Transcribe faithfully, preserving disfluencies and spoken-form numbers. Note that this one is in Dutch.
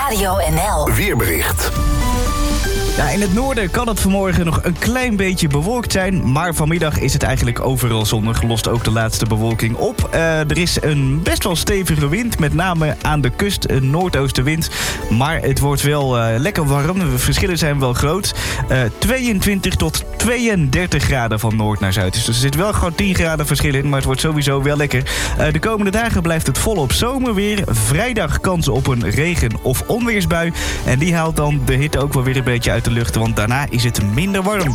Radio N L Weerbericht. Ja, in het noorden kan het vanmorgen nog een klein beetje bewolkt zijn, maar vanmiddag is het eigenlijk overal zonnig. Lost ook de laatste bewolking op. Uh, er is een best wel stevige wind, met name aan de kust een noordoostenwind. Maar het wordt wel uh, lekker warm. De verschillen zijn wel groot. Uh, tweeëntwintig tot tweeëndertig graden van noord naar zuid. Dus er zit wel gewoon tien graden verschil in, maar het wordt sowieso wel lekker. Uh, de komende dagen blijft het volop zomerweer. Vrijdag kans op een regen- of onweersbui. En die haalt dan de hitte ook wel weer een beetje uit de lucht, want daarna is het minder warm.